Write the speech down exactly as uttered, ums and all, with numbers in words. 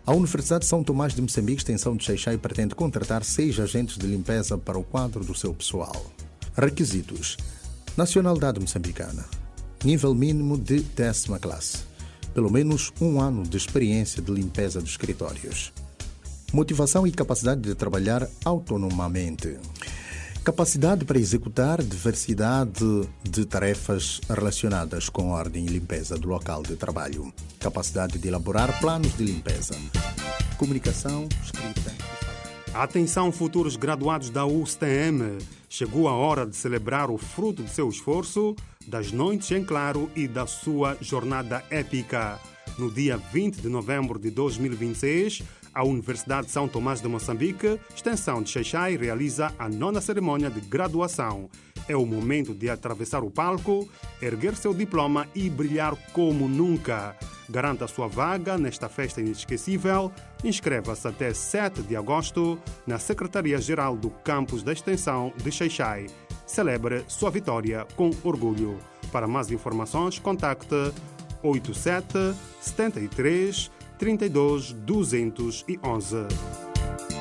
A Universidade de São Tomás de Moçambique, extensão de Xai-Xai, pretende contratar seis agentes de limpeza para o quadro do seu pessoal. Requisitos: nacionalidade moçambicana, nível mínimo de décima classe, pelo menos um ano de experiência de limpeza de escritórios, motivação e capacidade de trabalhar autonomamente, capacidade para executar diversidade de tarefas relacionadas com ordem e limpeza do local de trabalho, capacidade de elaborar planos de limpeza, comunicação, escrita e falar. Atenção, futuros graduados da U S T M. Chegou a hora de celebrar o fruto do seu esforço, das noites em claro e da sua jornada épica. No dia vinte de novembro de dois mil e vinte e seis, a Universidade de São Tomás de Moçambique, extensão de Xai-Xai, realiza a nona cerimônia de graduação. É o momento de atravessar o palco, erguer seu diploma e brilhar como nunca. Garanta a sua vaga nesta festa inesquecível. Inscreva-se até sete de agosto na Secretaria-Geral do Campus da Extensão de Xai-Xai. Celebre sua vitória com orgulho. Para mais informações, contacte oito sete sete três trinta e dois duzentos e onze.